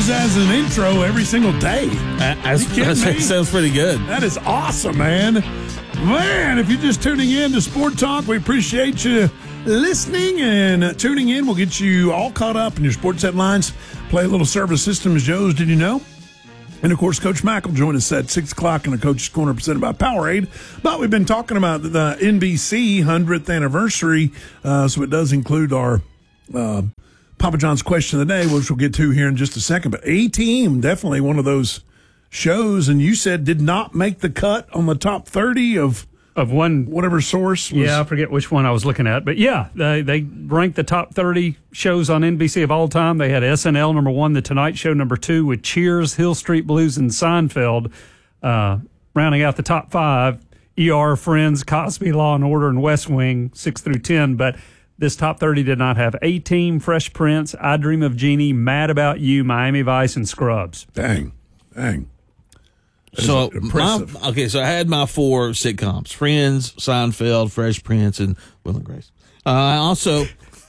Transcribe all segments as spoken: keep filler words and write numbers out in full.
use as an intro every single day. Uh, that sounds pretty good. That is awesome, man. Man, if you're just tuning in to Sport Talk, we appreciate you listening and tuning in. We'll get you all caught up in your sports headlines. Play a little Service Systems Joe's Did You Know? And, of course, Coach Mack will join us at six o'clock in the Coach's Corner presented by Powerade. But we've been talking about the N B C hundredth anniversary, uh, so it does include our uh, Papa John's question of the day, which we'll get to here in just a second. But A-Team, definitely one of those shows, and you said did not make the cut on the top thirty of of one whatever source was. Yeah, I forget which one I was looking at, but yeah, they they ranked the top thirty shows on N B C of all time. They had S N L number one, The Tonight Show number two, with Cheers, Hill Street Blues, and Seinfeld uh, rounding out the top five. E R, Friends, Cosby, Law and Order, and West Wing six through ten. But this top thirty did not have A-Team, Fresh Prince, I Dream of Jeannie, Mad About You, Miami Vice, and Scrubs. Dang, dang. So, my, okay, so I had my four sitcoms: Friends, Seinfeld, Fresh Prince, and Will and Grace. Uh, I also,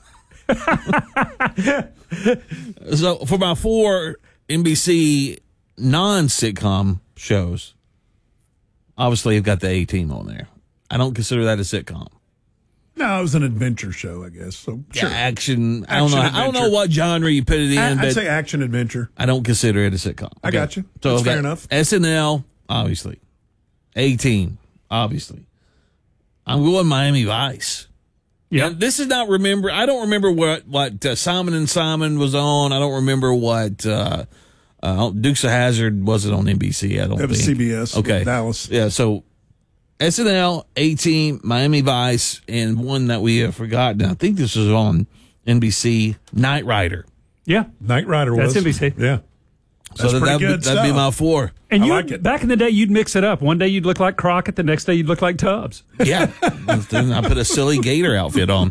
so for my four N B C non-sitcom shows, obviously I've got the A-Team on there. I don't consider that a sitcom. No, it was an adventure show, I guess. So sure. Yeah, action. I don't know. Adventure. I don't know what genre you put it in. I'd but say action adventure. I don't consider it a sitcom. I okay. got you. So That's fair enough. S N L, obviously. A-Team, obviously. I'm going Miami Vice. Yeah. This is not remember. I don't remember what what uh, Simon and Simon was on. I don't remember what uh, uh, Dukes of Hazzard wasn't on N B C. I don't. That was think. C B S. Okay, Dallas. Yeah. So S N L, A-Team, Miami Vice, and one that we have forgotten. I think this was on N B C, Knight Rider. Yeah. Knight Rider was. That's N B C. Yeah. That's so pretty that, good that'd be my four. And I you, like it. back in the day, you'd mix it up. One day you'd look like Crockett. The next day you'd look like Tubbs. Yeah. Then I put a silly gator outfit on.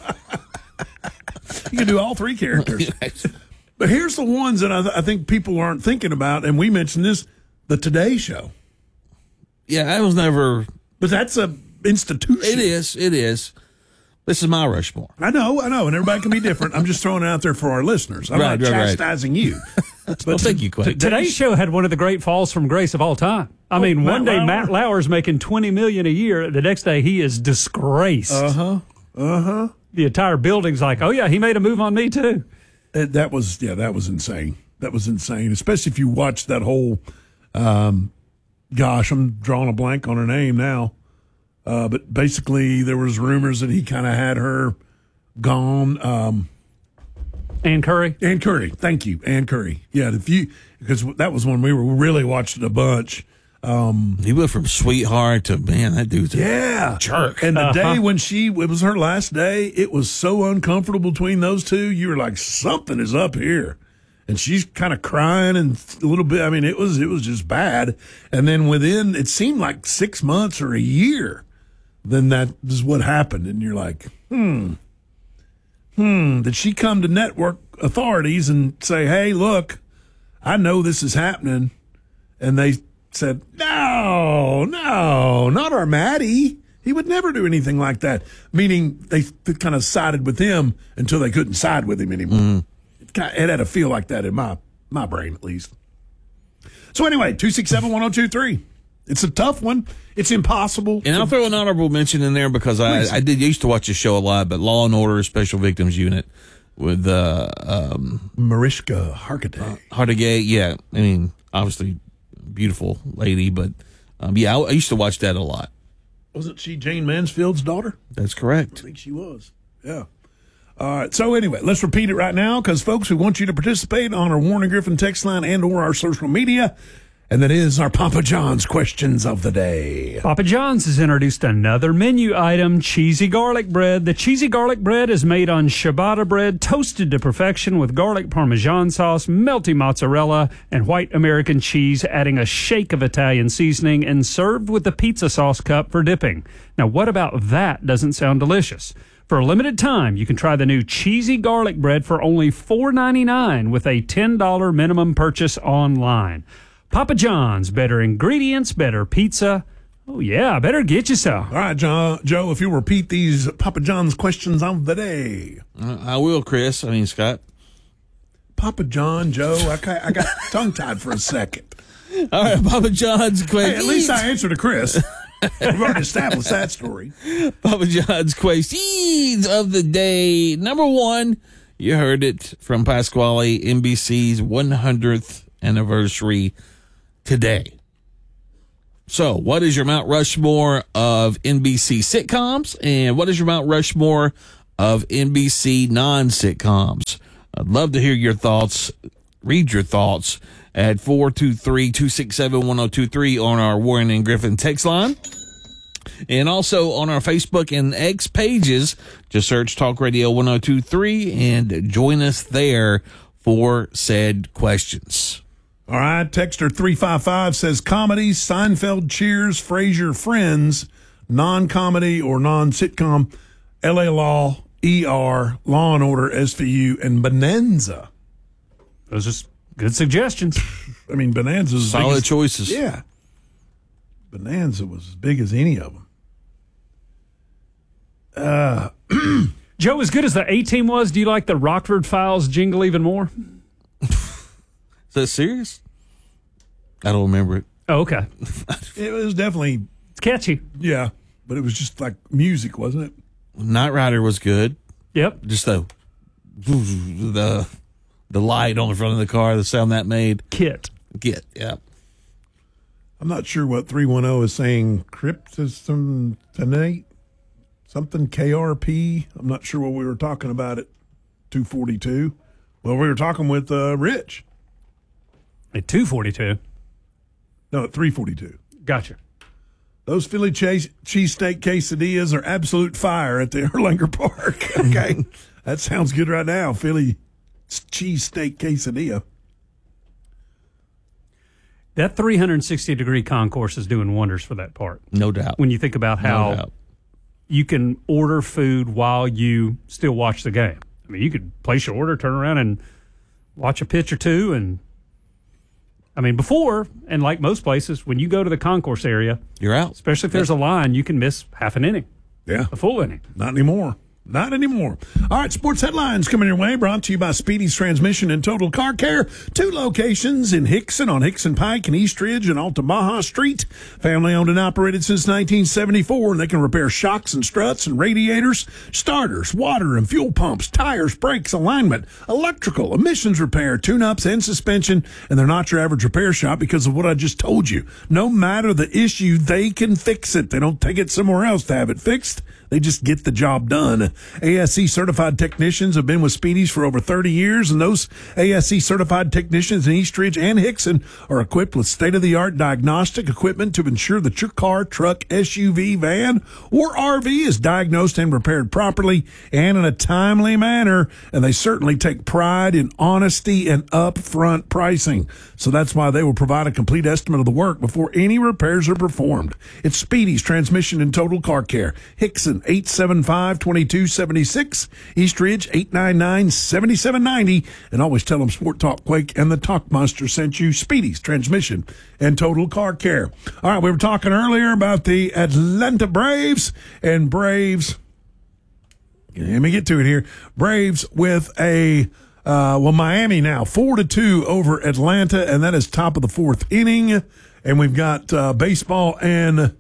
You can do all three characters. But here's the ones that I, th- I think people aren't thinking about, and we mentioned this, the Today Show. Yeah, I was never... But that's a institution. It is. It is. This is my Rushmore. I know, I know, and everybody can be different. I'm just throwing it out there for our listeners. I'm right, not right, chastising right. you. But well, thank you, Quake. Today's show had one of the great falls from grace of all time. I oh, mean, Matt one day Lauer? Matt Lauer's making twenty million dollars a year. The next day he is disgraced. Uh-huh. Uh-huh. The entire building's like, oh, yeah, he made a move on me, too. It, that was, yeah, that was insane. That was insane, especially if you watched that whole, um, gosh, I'm drawing a blank on her name now. Uh, but basically there was rumors that he kind of had her gone. Um, Ann Curry? Ann Curry. Thank you, Ann Curry. Yeah, if you, because that was when we were really watching a bunch. Um, he went from sweetheart to, man, that dude's a yeah. jerk. And the uh-huh. day when she, it was her last day, it was so uncomfortable between those two. You were like, something is up here. And she's kind of crying and a little bit. I mean, it was, it was just bad. And then within, it seemed like six months or a year, then that is what happened. And you're like, hmm, hmm, did she come to network authorities and say, hey, look, I know this is happening. And they said, no, no, not our Maddie. He would never do anything like that. Meaning they kind of sided with him until they couldn't side with him anymore. Mm-hmm. It, kind of, it had to feel like that in my, my brain, at least. So anyway, two six seven, one oh two three. It's a tough one. It's impossible. And I'll throw an honorable mention in there because I, I did used to watch the show a lot, but Law and Order Special Victims Unit with uh, um, Mariska Hargitay. Uh, Hargitay, yeah. I mean, obviously, beautiful lady, but um, yeah, I, I used to watch that a lot. Wasn't she Jane Mansfield's daughter? That's correct. I think she was. Yeah. All right. So anyway, let's repeat it right now because, folks, we want you to participate on our Warren and Griffin text line and or our social media. And that is our Papa John's questions of the day. Papa John's has introduced another menu item, cheesy garlic bread. The cheesy garlic bread is made on ciabatta bread, toasted to perfection with garlic Parmesan sauce, melty mozzarella, and white American cheese, adding a shake of Italian seasoning and served with a pizza sauce cup for dipping. Now, what about that doesn't sound delicious? For a limited time, you can try the new cheesy garlic bread for only four ninety-nine with a ten dollars minimum purchase online. Papa John's, better ingredients, better pizza. Oh, yeah, better get you some. All right, Joe, Joe, if you'll repeat these Papa John's questions of the day. Uh, I will, Chris. I mean, Scott. Papa John, Joe? I got, I got tongue-tied for a second. All right, Papa John's quiz. Hey, at least I answered to Chris. We've already established that story. Papa John's questions of the day. Number one, you heard it from Pasquale, N B C's one hundredth anniversary today. So, what is your Mount Rushmore of N B C sitcoms, and what is your Mount Rushmore of N B C non-sitcoms? I'd love to hear your thoughts. Read your thoughts at four two three, two six seven, one zero two three on our Warren and Griffin text line. And also on our Facebook and X pages, just search Talk Radio one oh two three and join us there for said questions. All right, texter three five five says comedies, Seinfeld, Cheers, Frasier, Friends, non-comedy or non-sitcom, L A Law, E R, Law and Order, S V U, and Bonanza. Those are good suggestions. I mean, Bonanza's Solid as, choices. Yeah. Bonanza was as big as any of them. Uh, Joe, as good as the A-Team was, do you like the Rockford Files jingle even more? Is that serious? I don't remember it. Oh, okay. it was definitely, It's catchy. yeah, but it was just like music, wasn't it? Knight Rider was good. Yep. Just the the the light on the front of the car, the sound that made. Kit. Get, yeah. I'm not sure what three one zero is saying. Cryptism tonight? Something K R P? I'm not sure what we were talking about at two forty-two. Well, we were talking with uh, Rich. At two forty-two. No, at three forty-two. Gotcha. Those Philly cheese cheesesteak quesadillas are absolute fire at the Erlanger Park. Okay. That sounds good right now. Philly cheesesteak quesadilla. That three sixty degree concourse is doing wonders for that park. No doubt. When you think about how No doubt. you can order food while you still watch the game. I mean, you could place your order, turn around and watch a pitch or two. And I mean, before, and like most places, when you go to the concourse area, You're out. especially if there's a line, you can miss half an inning, Yeah. a full inning. Not anymore. Not anymore. All right, sports headlines coming your way, brought to you by Speedy's Transmission and Total Car Care. Two locations in Hickson on Hickson Pike and Eastridge and Altamaha Street. Family owned and operated since nineteen seventy-four, and they can repair shocks and struts and radiators, starters, water and fuel pumps, tires, brakes, alignment, electrical, emissions repair, tune-ups, and suspension. And they're not your average repair shop because of what I just told you. No matter the issue, they can fix it. They don't take it somewhere else to have it fixed. They just get the job done. A S C certified technicians have been with Speedy's for over thirty years, and those A S C certified technicians in Eastridge and Hickson are equipped with state-of-the-art diagnostic equipment to ensure that your car, truck, S U V, van, or R V is diagnosed and repaired properly and in a timely manner. And they certainly take pride in honesty and upfront pricing. So that's why they will provide a complete estimate of the work before any repairs are performed. It's Speedy's Transmission and Total Car Care. Hickson, eight seven five, two two seven six. Eastridge, eight nine nine, seven seven nine zero. And always tell them Sport Talk Quake and the Talk Monster sent you. Speedy's Transmission and Total Car Care. All right, we were talking earlier about the Atlanta Braves and Braves. Let me get to it here. Braves with a Uh, well, Miami now four to two over Atlanta, and that is top of the fourth inning. And we've got uh, baseball and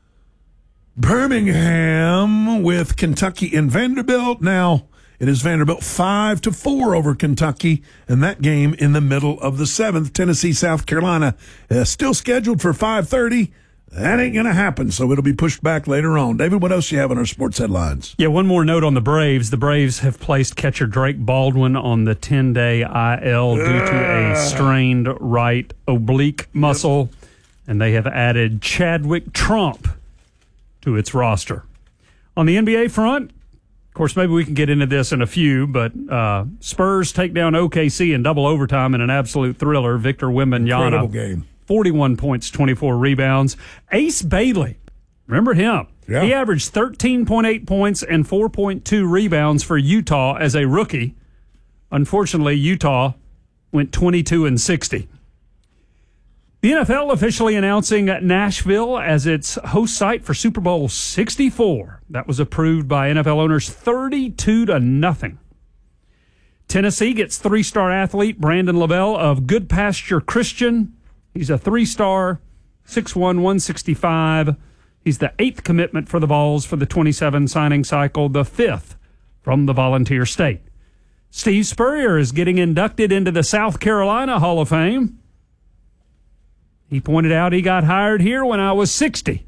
Birmingham with Kentucky and Vanderbilt. Now it is Vanderbilt five to four over Kentucky, and that game in the middle of the seventh. Tennessee, South Carolina, uh, still scheduled for five thirty. That ain't going to happen, so it'll be pushed back later on. David, what else do you have in our sports headlines? Yeah, one more note on the Braves. The Braves have placed catcher Drake Baldwin on the ten-day I L due to a strained right oblique muscle, and they have added Chadwick Trump to its roster. On the N B A front, of course, maybe we can get into this in a few, but uh, Spurs take down O K C in double overtime in an absolute thriller. Victor Wembanyama. Incredible game. forty-one points, twenty-four rebounds. Ace Bailey, remember him? Yeah. He averaged thirteen point eight points and four point two rebounds for Utah as a rookie. Unfortunately, Utah went twenty-two and sixty. The N F L officially announcing Nashville as its host site for Super Bowl sixty-four. That was approved by N F L owners thirty-two to nothing. Tennessee gets three-star athlete Brandon Lavelle of Good Pasture Christian. He's a three-star, six one, one sixty-five. He's the eighth commitment for the Vols for the twenty-seven signing cycle, the fifth from the Volunteer State. Steve Spurrier is getting inducted into the South Carolina Hall of Fame. He pointed out he got hired here when I was sixty.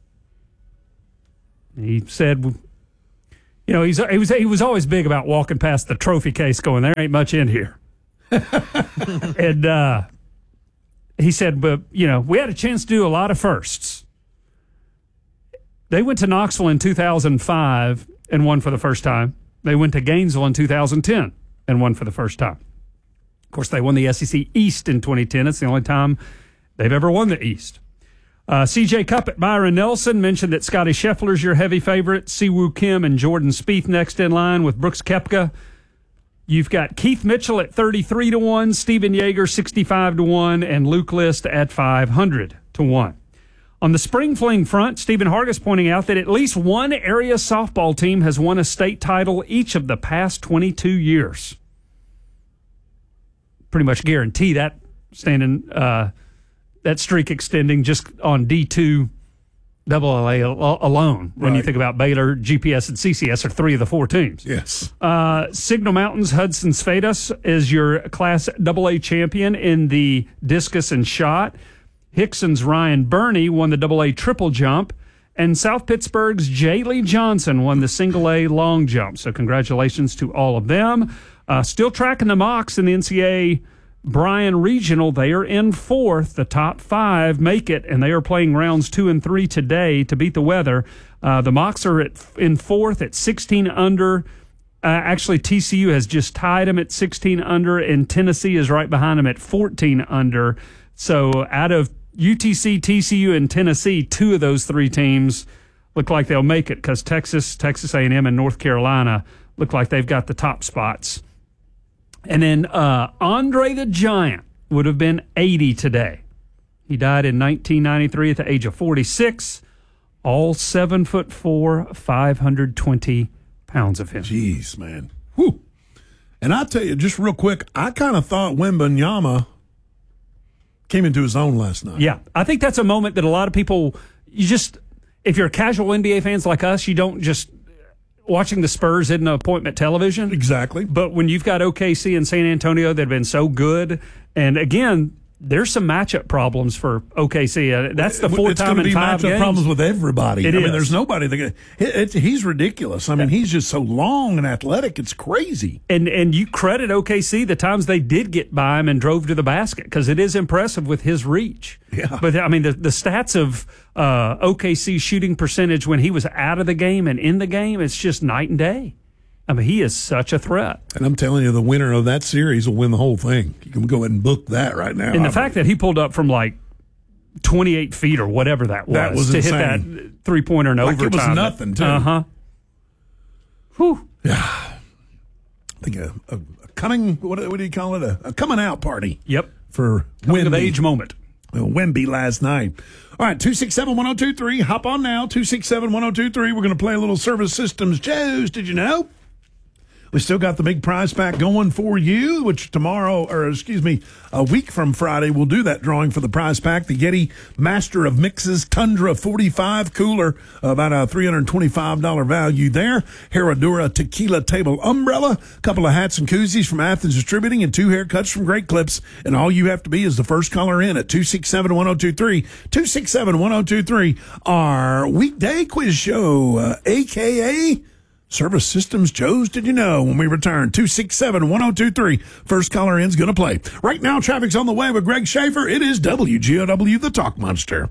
He said, you know, he's, he was he was always big about walking past the trophy case going, there ain't much in here. and uh, he said, but, you know, we had a chance to do a lot of firsts. They went to Knoxville in two thousand five and won for the first time. They went to Gainesville in two thousand ten and won for the first time. Of course, they won the S E C East in twenty ten. It's the only time they've ever won the East. Uh, C J Cup at Byron Nelson mentioned that Scotty Scheffler's your heavy favorite. Siwoo Kim and Jordan Spieth next in line with Brooks Koepka. You've got Keith Mitchell at thirty-three to one, Steven Yeager sixty-five to one, and Luke List at five hundred to one. On the spring fling front, Stephen Hargis pointing out that at least one area softball team has won a state title each of the past twenty-two years. Pretty much guarantee that standing uh, that streak extending just on D two double A alone. When right. you think about Baylor, G P S, and C C S are three of the four teams. Yes. Uh, Signal Mountain's Hudson Svedus is your Class double A champion in the discus and shot. Hickson's Ryan Burney won the double A triple jump, and South Pittsburgh's Jay Lee Johnson won the single A long jump. So congratulations to all of them. Uh, still tracking the mocks in the N C double A Bryan Regional. They are in fourth. The top five make it, and they are playing rounds two and three today to beat the weather. Uh, the mocks are at, in fourth at sixteen under. Uh, actually, T C U has just tied them at sixteen under, and Tennessee is right behind them at fourteen under. So out of U T C, T C U, and Tennessee, two of those three teams look like they'll make it because Texas, Texas A and M, and North Carolina look like they've got the top spots. And then uh, Andre the Giant would have been eighty today. He died in nineteen ninety-three at the age of forty-six. All seven foot four, five hundred twenty pounds of him. Jeez, man. Whew. And I tell you, just real quick, I kind of thought Wembanyama came into his own last night. Yeah, I think that's a moment that a lot of people, you just, if you're casual N B A fans like us, you don't just, watching the Spurs isn't appointment television. Exactly. But when you've got O K C and San Antonio that have been so good, and again, there's some matchup problems for O K C. Uh, that's the fourth it's time in be five matchup games. problems with everybody. It I is. mean, there's nobody that can, it, it, he's ridiculous. I mean, he's just so long and athletic. It's crazy. And and you credit O K C the times they did get by him and drove to the basket because it is impressive with his reach. Yeah. But I mean, the the stats of uh, O K C shooting percentage when he was out of the game and in the game, it's just night and day. I mean, he is such a threat. And I'm telling you, the winner of that series will win the whole thing. You can go ahead and book that right now. And the fact that he pulled up from like twenty-eight feet or whatever that was, That was to insane. hit that three-pointer in Like overtime. it was nothing, too. Uh-huh. Whew. Yeah. I think a, a, a coming, what, what do you call it? A, a coming out party. Yep. For Coming of Wemby. age moment. Well, Wemby last night. All right, two six seven, one oh two three. Hop on now, two six seven, one oh two three. We're going to play a little Service Systems Joe's. Did you know? We still got the big prize pack going for you, which tomorrow, or excuse me, a week from Friday, we'll do that drawing for the prize pack. The Yeti Master of Mixes Tundra forty-five cooler, about a three hundred twenty-five dollars value there. Herradura Tequila Table Umbrella, a couple of hats and koozies from Athens Distributing, and two haircuts from Great Clips. And all you have to be is the first caller in at two six seven, one oh two three. two six seven, one oh two three, our weekday quiz show, uh, a k a. Service Systems Joe's Did You Know? When we return, two six seven, one oh two three. First caller in's going to play. Right now, traffic's on the way with Greg Schaefer. It is W G O W, the Talk Monster.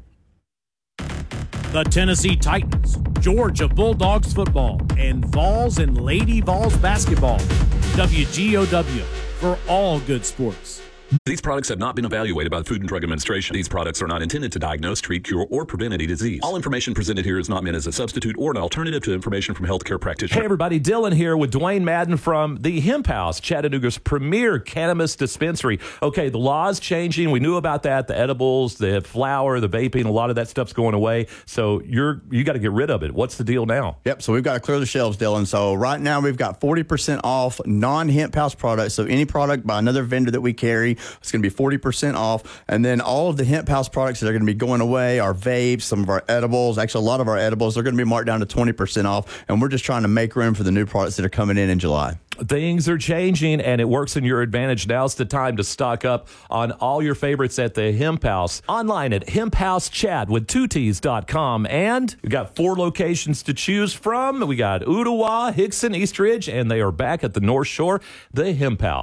The Tennessee Titans, Georgia Bulldogs football, and Vols and Lady Vols basketball. W G O W for all good sports. These products have not been evaluated by the Food and Drug Administration. These products are not intended to diagnose, treat, cure, or prevent any disease. All information presented here is not meant as a substitute or an alternative to information from healthcare practitioners. Hey everybody, Dylan here with Dwayne Madden from the Hemp House, Chattanooga's premier cannabis dispensary. Okay, the law's changing. We knew about that. The edibles, the flower, the vaping, a lot of that stuff's going away. So you're you got to get rid of it. What's the deal now? Yep, so we've got to clear the shelves, Dylan. So right now we've got forty percent off non-Hemp House products. So any product by another vendor that we carry, it's going to be forty percent off. And then all of the Hemp House products that are going to be going away, our vapes, some of our edibles, actually a lot of our edibles, they're going to be marked down to twenty percent off. And we're just trying to make room for the new products that are coming in in July. Things are changing, and it works in your advantage. Now's the time to stock up on all your favorites at the Hemp House. Online at hemp house chat with two T's dot com. And we got four locations to choose from. We got Ottawa, Hickson, East Ridge, and they are back at the North Shore, the Hemp House.